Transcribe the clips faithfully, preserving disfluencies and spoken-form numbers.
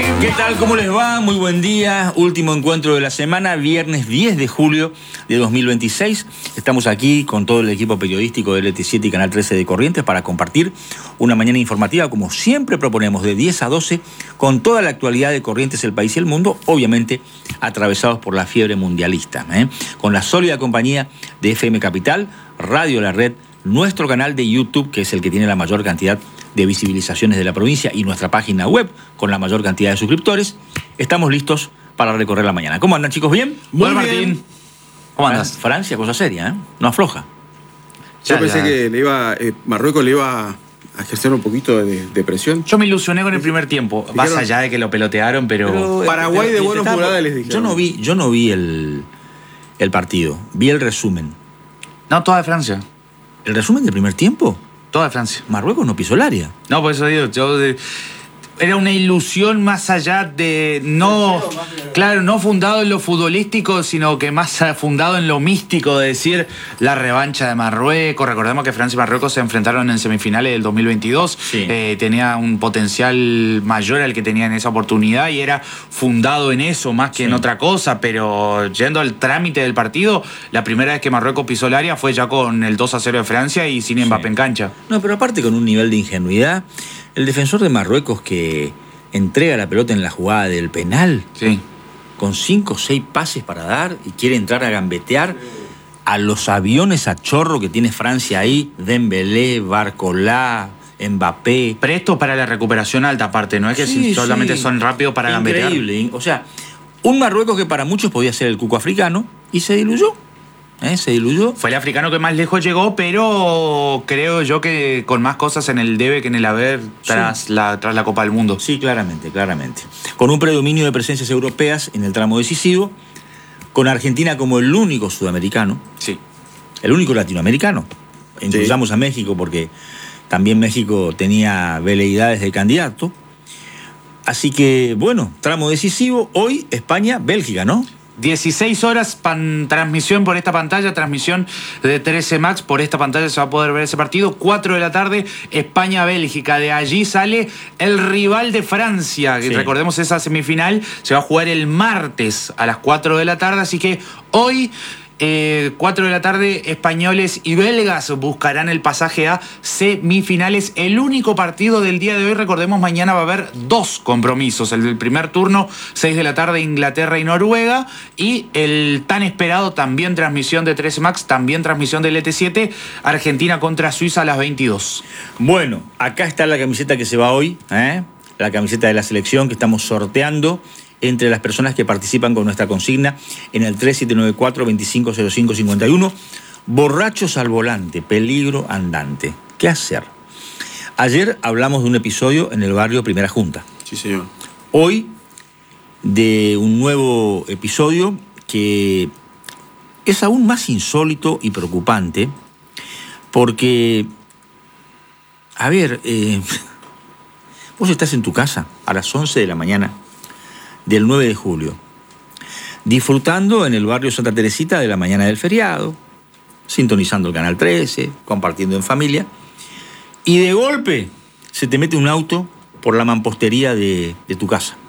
¿Qué tal? ¿Cómo les va? Muy buen día. Último encuentro de la semana, viernes diez de julio de dos mil veintiséis. Estamos aquí con todo el equipo periodístico de L T siete y Canal trece de Corrientes para compartir una mañana informativa, como siempre proponemos, de diez a doce, con toda la actualidad de Corrientes, el país y el mundo, obviamente atravesados por la fiebre mundialista, ¿eh? Con la sólida compañía de F M Capital, Radio La Red, nuestro canal de YouTube, que es el que tiene la mayor cantidad de visibilizaciones de la provincia, y nuestra página web con la mayor cantidad de suscriptores. Estamos listos para recorrer la mañana. ¿Cómo andan, chicos? ¿Bien? Muy bueno, bien. Martín. ¿Cómo andas? Francia, cosa seria, ¿eh? No afloja. Yo ya, pensé ya. que le iba, eh, Marruecos le iba a ejercer un poquito de, de presión. Yo me ilusioné con el primer tiempo, dijeron, más allá de que lo pelotearon, pero... pero Paraguay pero, de buenos jurados les dijeron. Yo no vi, yo no vi el, el partido, vi el resumen. No, toda de Francia. ¿El resumen del primer tiempo? Toda de Francia. Marruecos no pisó el área. No, por eso digo, yo... De, era una ilusión más allá de... no Claro, no fundado en lo futbolístico, sino que más fundado en lo místico, de decir la revancha de Marruecos. Recordemos que Francia y Marruecos se enfrentaron en semifinales del dos mil veintidós. Sí. Eh, tenía un potencial mayor al que tenía en esa oportunidad y era fundado en eso más que sí. en otra cosa. Pero yendo al trámite del partido, la primera vez que Marruecos pisó el área fue ya con el dos a cero de Francia y sin Mbappé sí. en cancha. No, pero aparte con un nivel de ingenuidad. El defensor de Marruecos que entrega la pelota en la jugada del penal, sí. con cinco o seis pases para dar y quiere entrar a gambetear a los aviones a chorro que tiene Francia ahí, Dembélé, Barcola, Mbappé. Presto para la recuperación alta aparte, no es que sí, solamente sí. son rápidos para gambetear. Increíble, o sea, un Marruecos que para muchos podía ser el cuco africano y se diluyó. ¿Eh? Se diluyó. Fue el africano que más lejos llegó, pero creo yo que con más cosas en el debe que en el haber tras, sí. la, tras la Copa del Mundo. Sí, claramente, claramente. Con un predominio de presencias europeas en el tramo decisivo, con Argentina como el único sudamericano, sí. el único latinoamericano. Incluyamos sí. a México porque también México tenía veleidades de candidato. Así que, bueno, tramo decisivo, hoy España-Bélgica, ¿no? dieciséis horas, pan, transmisión por esta pantalla, transmisión de trece Max, por esta pantalla se va a poder ver ese partido. cuatro de la tarde, España-Bélgica. De allí sale el rival de Francia. Sí. Recordemos, esa semifinal se va a jugar el martes a las cuatro de la tarde, así que hoy... Eh, cuatro de la tarde, españoles y belgas buscarán el pasaje a semifinales. El único partido del día de hoy, recordemos, mañana va a haber dos compromisos. El del primer turno, seis de la tarde, Inglaterra y Noruega. Y el tan esperado, también transmisión de trece Max, también transmisión de L T siete, Argentina contra Suiza a las veintidós. Bueno, acá está la camiseta que se va hoy, ¿eh? La camiseta de la selección que estamos sorteando entre las personas que participan con nuestra consigna en el tres siete nueve cuatro, veinticinco cero cinco, cincuenta y uno. Borrachos al volante, peligro andante. ¿Qué hacer? Ayer hablamos de un episodio en el barrio Primera Junta. Sí, señor. Hoy de un nuevo episodio que es aún más insólito y preocupante porque, a ver, eh, vos estás en tu casa a las once de la mañana del nueve de julio, disfrutando en el barrio Santa Teresita de la mañana del feriado, sintonizando el Canal trece, compartiendo en familia, y de golpe se te mete un auto por la mampostería de, de tu casa.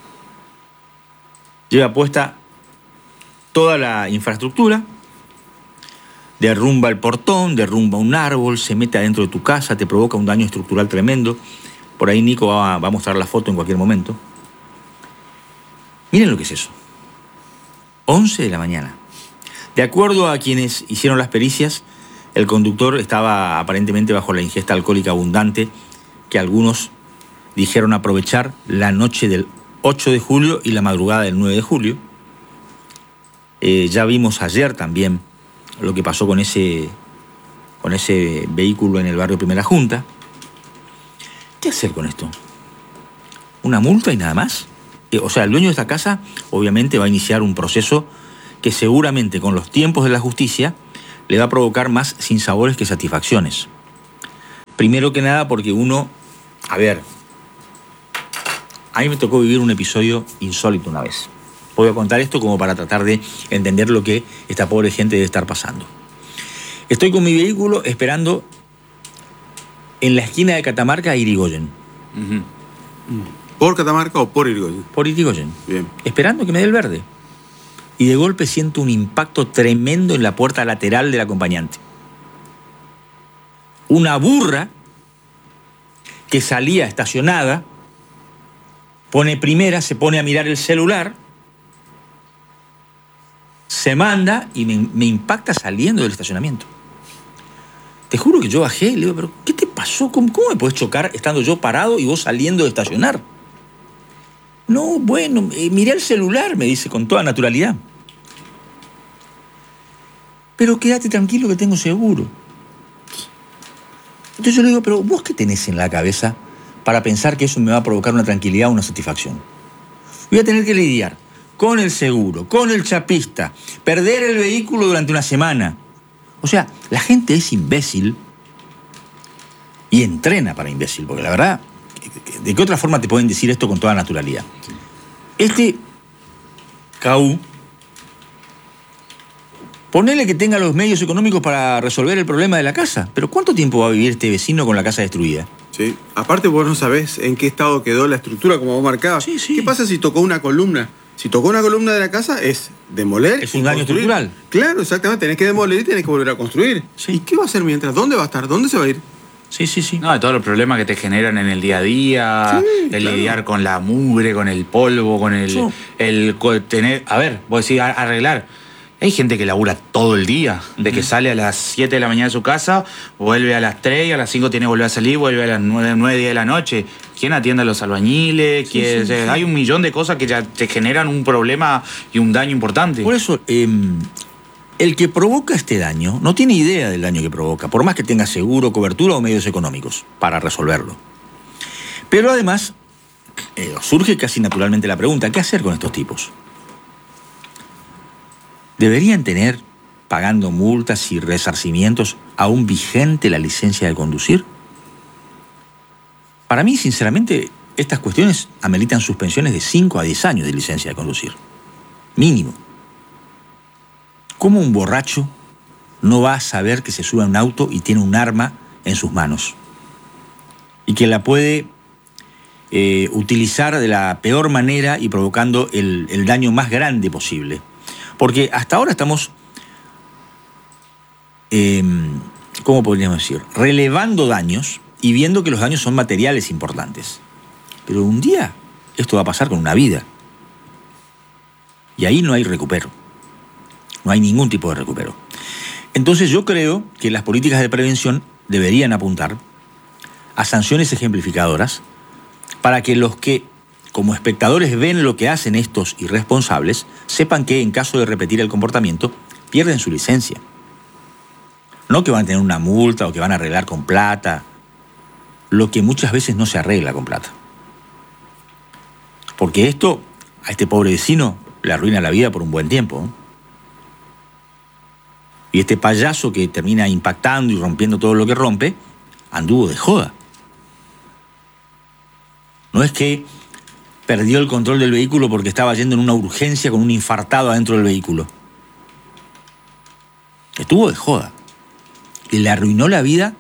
Lleva puesta toda la infraestructura, derrumba el portón, derrumba un árbol, se mete adentro de tu casa, te provoca un daño estructural tremendo. Por ahí Nico va, va a mostrar la foto en cualquier momento. Miren lo que es eso. once de la mañana. De acuerdo a quienes hicieron las pericias, el conductor estaba aparentemente bajo la ingesta alcohólica abundante que algunos dijeron aprovechar la noche del ocho de julio y la madrugada del nueve de julio. Eh, ya vimos ayer también lo que pasó con ese, con ese vehículo en el barrio Primera Junta. ¿Qué hacer con esto? ¿Una multa y nada más? O sea, el dueño de esta casa obviamente va a iniciar un proceso que seguramente con los tiempos de la justicia le va a provocar más sinsabores que satisfacciones. Primero que nada porque uno, a ver, a mí me tocó vivir un episodio insólito una vez. Voy a contar esto como para tratar de entender lo que esta pobre gente debe estar pasando. Estoy con mi vehículo esperando en la esquina de Catamarca a Irigoyen. Uh-huh. ¿Por Catamarca o por Irigoyen? Por Irigoyen. Bien. Esperando que me dé el verde. Y de golpe siento un impacto tremendo en la puerta lateral del acompañante. Una burra que salía estacionada, pone primera, se pone a mirar el celular, se manda y me, me impacta saliendo del estacionamiento. Te juro que yo bajé y le digo, pero ¿qué te pasó? ¿Cómo, cómo me podés chocar estando yo parado y vos saliendo de estacionar? No, bueno, eh, miré el celular, me dice con toda naturalidad. Pero quédate tranquilo que tengo seguro. Entonces yo le digo, pero ¿vos qué tenés en la cabeza para pensar que eso me va a provocar una tranquilidad o una satisfacción? Voy a tener que lidiar con el seguro, con el chapista, perder el vehículo durante una semana. O sea, la gente es imbécil y entrena para imbécil, porque la verdad, ¿de qué otra forma te pueden decir esto con toda naturalidad? Este K U, ponele que tenga los medios económicos para resolver el problema de la casa, pero ¿cuánto tiempo va a vivir este vecino con la casa destruida? Sí, aparte vos no sabés en qué estado quedó la estructura, como vos marcabas. Sí, sí. ¿Qué pasa si tocó una columna? Si tocó una columna de la casa, es demoler. Es un daño estructural. Claro, exactamente. Tenés que demoler y tenés que volver a construir. Sí. ¿Y qué va a hacer mientras? ¿Dónde va a estar? ¿Dónde se va a ir? Sí, sí, sí. No, de todos los problemas que te generan en el día a día, Sí, el claro. lidiar con la mugre, con el polvo, con el, Sí. el co- tener. A ver, vos decís, a- arreglar. Hay gente que labura todo el día, de que sale a las siete de la mañana de su casa, vuelve a las tres y a las cinco tiene que volver a salir, vuelve a las nueve, nueve, diez de la noche. ¿Quién atiende a los albañiles? Sí, ¿Quién- sí, o sea, sí. Hay un millón de cosas que ya te generan un problema y un daño importante. Por eso, eh, el que provoca este daño no tiene idea del daño que provoca, por más que tenga seguro, cobertura o medios económicos para resolverlo. Pero además, eh, surge casi naturalmente la pregunta, ¿qué hacer con estos tipos? ¿Deberían tener, pagando multas y resarcimientos, aún vigente la licencia de conducir? Para mí, sinceramente, estas cuestiones ameritan suspensiones de cinco a diez años de licencia de conducir. Mínimo. ¿Cómo un borracho no va a saber que se sube a un auto y tiene un arma en sus manos? Y que la puede eh, utilizar de la peor manera y provocando el, el daño más grande posible. Porque hasta ahora estamos, eh, ¿cómo podríamos decir? Relevando daños y viendo que los daños son materiales importantes. Pero un día esto va a pasar con una vida. Y ahí no hay recupero. No hay ningún tipo de recupero. Entonces yo creo que las políticas de prevención deberían apuntar a sanciones ejemplificadoras para que los que, como espectadores, ven lo que hacen estos irresponsables, sepan que en caso de repetir el comportamiento, pierden su licencia. No que van a tener una multa o que van a arreglar con plata, lo que muchas veces no se arregla con plata. Porque esto a este pobre vecino le arruina la vida por un buen tiempo, ¿eh? Y este payaso que termina impactando y rompiendo todo lo que rompe, anduvo de joda. No es que perdió el control del vehículo porque estaba yendo en una urgencia con un infartado adentro del vehículo. Estuvo de joda. Y le arruinó la vida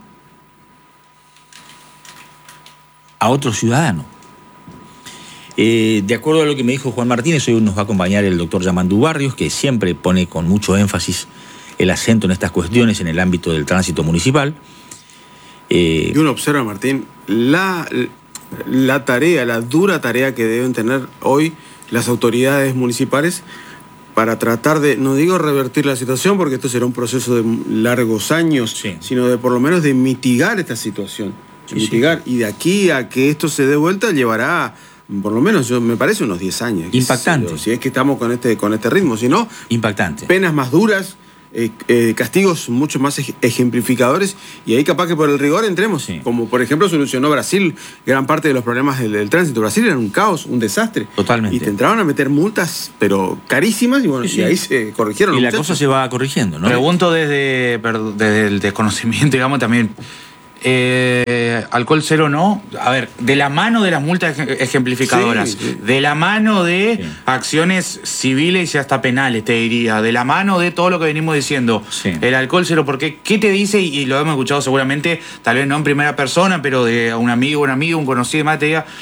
a otro ciudadano. Eh, de acuerdo a lo que me dijo Juan Martínez, hoy nos va a acompañar el doctor Yamandú Barrios, que siempre pone con mucho énfasis el acento en estas cuestiones en el ámbito del tránsito municipal. Eh, Y uno observa, Martín, la, la tarea, la dura tarea que deben tener hoy las autoridades municipales para tratar de, no digo revertir la situación, porque esto será un proceso de largos años, Sí. sino de por lo menos de mitigar esta situación. Sí, mitigar. Y de aquí a que esto se dé vuelta llevará, por lo menos, yo, me parece, unos diez años. Impactante. Si, si es que estamos con este, con este ritmo. Si no, impactante. penas más duras, eh, eh, castigos mucho más ej- ejemplificadores, y ahí capaz que por el rigor entremos. Sí. Como por ejemplo solucionó Brasil gran parte de los problemas del, del tránsito. Brasil era un caos, un desastre. Totalmente. Y te entraron a meter multas, pero carísimas, y bueno, Sí, sí. y ahí se corrigieron Y los la muchachos. cosa se va corrigiendo, ¿no? Pregunto desde, perdón, desde el desconocimiento, digamos, también. Eh, alcohol cero no. A ver, de la mano de las multas ej- ejemplificadoras, Sí, sí. de la mano de Sí. acciones civiles y hasta penales, te diría, de la mano de todo lo que venimos diciendo, Sí. el alcohol cero, porque ¿qué te dice? Y, y lo hemos escuchado seguramente, tal vez no en primera persona, pero de un amigo, un amigo, un conocido, más te diga,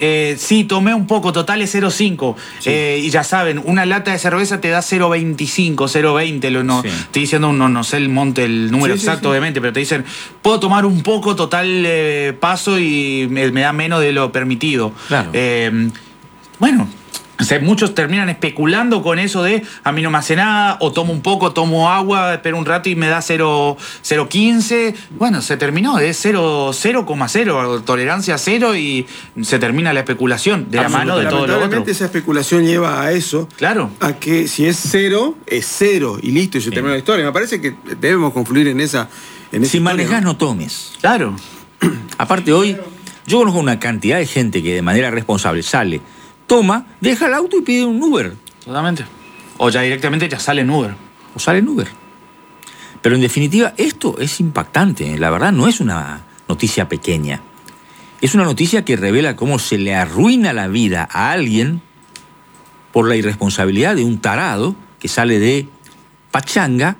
eh, sí, tomé un poco, total es cero coma cinco. Sí. Eh, y ya saben, una lata de cerveza te da cero coma veinticinco, cero coma veinte. No, sí. Estoy diciendo, no, no sé el monte, el número sí, exacto, sí, sí. obviamente, pero te dicen, puedo tomar un poco, total eh, paso y me, me da menos de lo permitido. Claro. Eh, bueno. O sea, muchos terminan especulando con eso de a mí no me hace nada, o tomo un poco, tomo agua, espero un rato y me da cero coma quince. Bueno, se terminó, es cero coma cero, tolerancia cero y se termina la especulación de la mano de todo lo otro. Lamentablemente esa especulación lleva a eso, claro. a que si es cero, es cero y listo, y se sí. termina la historia. Me parece que debemos confluir en esa... En esa si historia, manejás, ¿no? no tomes. Claro. Aparte hoy, yo conozco una cantidad de gente que de manera responsable sale, toma, deja el auto y pide un Uber. Totalmente. O ya directamente ya sale en Uber. O sale en Uber. Pero en definitiva, esto es impactante. La verdad, no es una noticia pequeña. Es una noticia que revela cómo se le arruina la vida a alguien por la irresponsabilidad de un tarado que sale de pachanga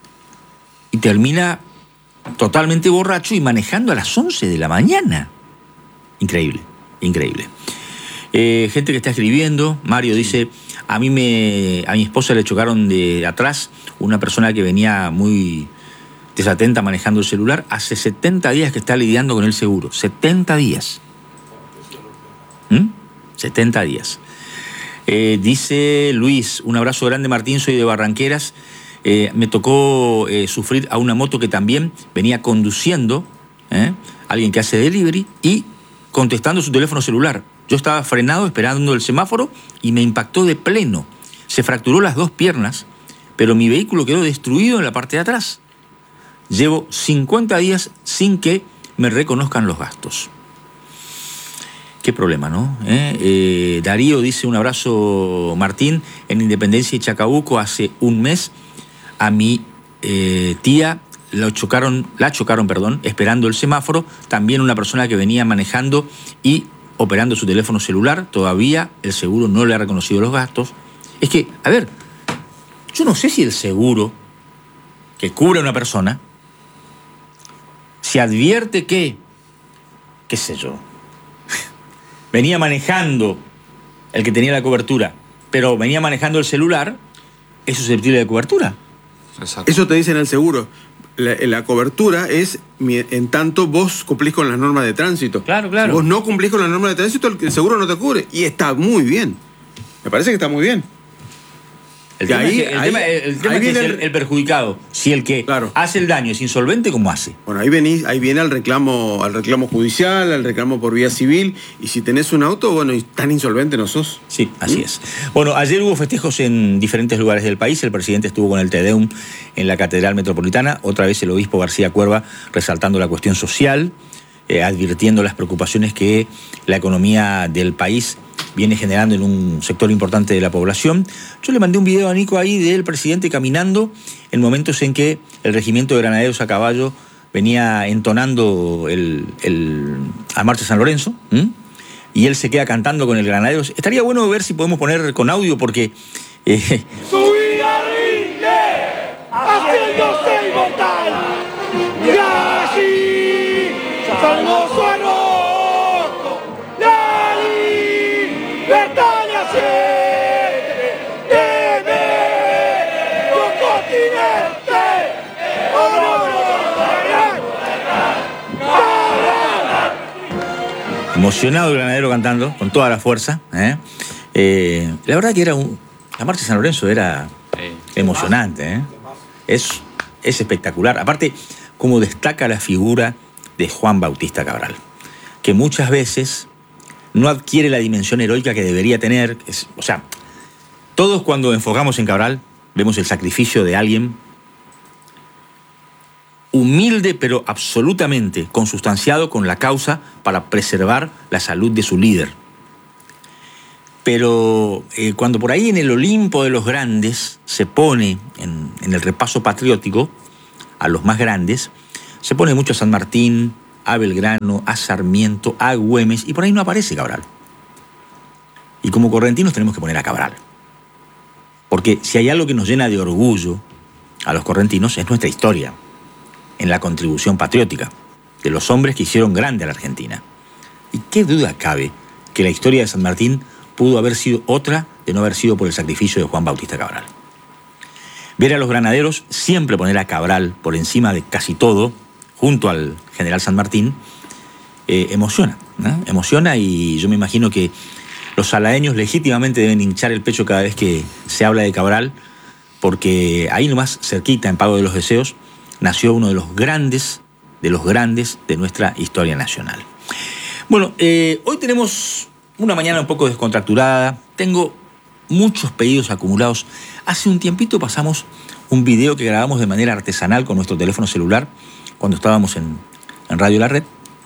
y termina totalmente borracho y manejando a las once de la mañana. Increíble, increíble. Eh, gente que está escribiendo, Mario dice, a mí me, a mi esposa le chocaron de atrás una persona que venía muy desatenta manejando el celular, hace setenta días que está lidiando con el seguro, setenta días. ¿Mm? setenta días. Eh, dice Luis, un abrazo grande Martín, soy de Barranqueras, eh, me tocó eh, sufrir a una moto que también venía conduciendo, ¿eh? alguien que hace delivery y contestando su teléfono celular. Yo estaba frenado esperando el semáforo y me impactó de pleno. Se fracturó las dos piernas, pero mi vehículo quedó destruido en la parte de atrás. Llevo cincuenta días sin que me reconozcan los gastos. Qué problema, ¿no? ¿Eh? Eh, Darío dice, un abrazo Martín, en Independencia y Chacabuco hace un mes a mi eh, tía la chocaron, la chocaron, perdón, esperando el semáforo, también una persona que venía manejando y operando su teléfono celular, todavía el seguro no le ha reconocido los gastos. Es que, a ver, yo no sé si el seguro que cubre a una persona se advierte que, qué sé yo, venía manejando el que tenía la cobertura, pero venía manejando el celular, es susceptible de cobertura. Exacto. Eso te dice en el seguro. La, la cobertura es en tanto vos cumplís con las normas de tránsito. Claro, claro. Si vos no cumplís con las normas de tránsito, el seguro no te cubre. Y está muy bien. Me parece que está muy bien. El tema, ahí, es, que, el ahí, tema, el tema es que es el, el perjudicado. Si el que claro. hace el daño es insolvente, ¿cómo hace? Bueno, ahí, venís, ahí viene al reclamo, al reclamo judicial, al reclamo por vía civil. Y si tenés un auto, bueno, y tan insolvente no sos. Sí, así ¿Mm? es. Bueno, ayer hubo festejos en diferentes lugares del país. El presidente estuvo con el Te Deum en la Catedral Metropolitana. Otra vez el obispo García Cuerva resaltando la cuestión social, eh, advirtiendo las preocupaciones que la economía del país viene generando en un sector importante de la población. Yo le mandé un video a Nico ahí del presidente caminando en momentos en que el regimiento de granaderos a caballo venía entonando el, el, a Marcha San Lorenzo, ¿m? y él se queda cantando con el granaderos. Estaría bueno ver si podemos poner con audio porque... Eh, ¡Su vida rinde, haciéndose inmortal! ¡Y así salvó su honor! Emocionado el granadero cantando, con toda la fuerza. ¿eh? Eh, la verdad que era un... La Marcha de San Lorenzo era emocionante. ¿eh? Es, es espectacular. Aparte, cómo destaca la figura de Juan Bautista Cabral, que muchas veces no adquiere la dimensión heroica que debería tener. Es, o sea, todos cuando enfocamos en Cabral, vemos el sacrificio de alguien humilde, pero absolutamente consustanciado con la causa para preservar la salud de su líder. Pero eh, cuando por ahí en el Olimpo de los grandes se pone, en, en el repaso patriótico, a los más grandes, se pone mucho a San Martín, a Belgrano, a Sarmiento, a Güemes, y por ahí no aparece Cabral. Y como correntinos tenemos que poner a Cabral. Porque si hay algo que nos llena de orgullo a los correntinos es nuestra historia, en la contribución patriótica de los hombres que hicieron grande a la Argentina. Y qué duda cabe que la historia de San Martín pudo haber sido otra de no haber sido por el sacrificio de Juan Bautista Cabral. Ver a los granaderos siempre poner a Cabral por encima de casi todo, junto al general San Martín, eh, emociona, ¿no? Emociona, y yo me imagino que los salaeños legítimamente deben hinchar el pecho cada vez que se habla de Cabral, porque ahí nomás cerquita, en Pago de los Deseos, nació uno de los grandes, de los grandes de nuestra historia nacional. Bueno, eh, hoy tenemos una mañana un poco descontracturada. Tengo muchos pedidos acumulados. Hace un tiempito pasamos un video que grabamos de manera artesanal con nuestro teléfono celular cuando estábamos en, en Radio La Red,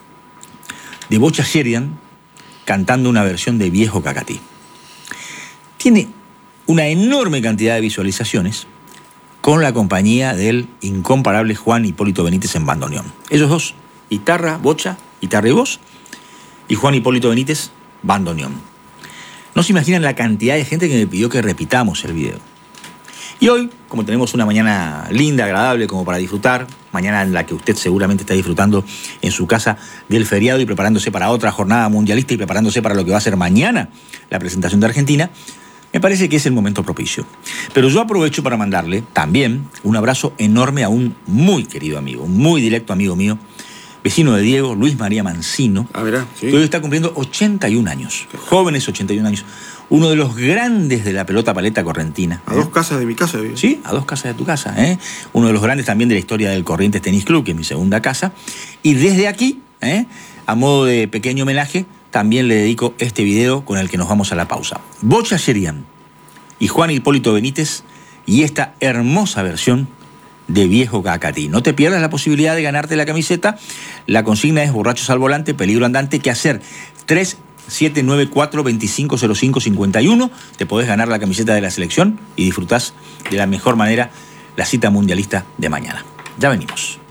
de Bocha Sheridan cantando una versión de Viejo Cacatí. Tiene una enorme cantidad de visualizaciones con la compañía del incomparable Juan Hipólito Benítez en bandoneón. Ellos dos, guitarra, bocha, guitarra y voz, y Juan Hipólito Benítez, bandoneón. No se imaginan la cantidad de gente que me pidió que repitamos el video. Y hoy, como tenemos una mañana linda, agradable, como para disfrutar, mañana en la que usted seguramente está disfrutando en su casa del feriado y preparándose para otra jornada mundialista y preparándose para lo que va a ser mañana la presentación de Argentina, me parece que es el momento propicio. Pero yo aprovecho para mandarle también un abrazo enorme a un muy querido amigo, un muy directo amigo mío, vecino de Diego, Luis María Mancino, Ah, verá, sí. que hoy está cumpliendo ochenta y un años, jóvenes ochenta y un años, uno de los grandes de la pelota paleta correntina. A ¿eh? dos casas de mi casa, vive. Sí, a dos casas de tu casa. ¿eh? Uno de los grandes también de la historia del Corrientes Tenis Club, que es mi segunda casa. Y desde aquí, ¿eh? a modo de pequeño homenaje, también le dedico este video con el que nos vamos a la pausa. Bocha Sheridan y Juan Hipólito Benítez y esta hermosa versión de Viejo Cacatí. No te pierdas la posibilidad de ganarte la camiseta. La consigna es borrachos al volante, peligro andante. ¿Qué hacer? tres siete nueve cuatro, dos cinco cero cinco, cinco uno. Te podés ganar la camiseta de la selección y disfrutás de la mejor manera la cita mundialista de mañana. Ya venimos.